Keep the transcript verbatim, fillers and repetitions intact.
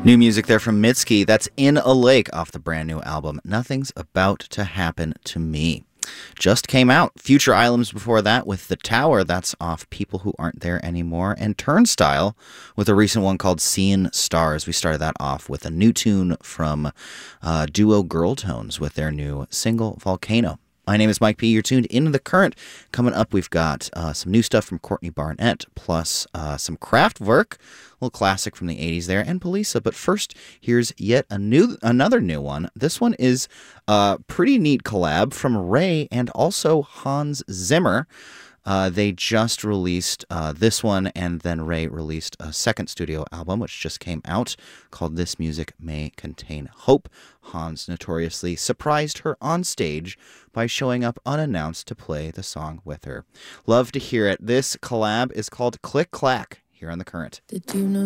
New music there from Mitski. That's In a Lake off the brand new album Nothing's About to Happen to Me. Just came out. Future Islands before that with The Tower. That's off People Who Aren't There Anymore. And Turnstile with a recent one called Seeing Stars. We started that off with a new tune from uh, duo Girl Tones with their new single Volcano. My name is Mike P. You're tuned into The Current. Coming up, we've got uh, some new stuff from Courtney Barnett, plus uh, some Kraftwerk, a little classic from the eighties there, and Polisa. But first, here's yet a new, another new one. This one is a pretty neat collab from Ray and also Hans Zimmer. Uh, they just released uh, this one, and then Ray released a second studio album, which just came out, called This Music May Contain Hope. Hans notoriously surprised her on stage by showing up unannounced to play the song with her. Love to hear it. This collab is called Click Clack here on The Current. Did you know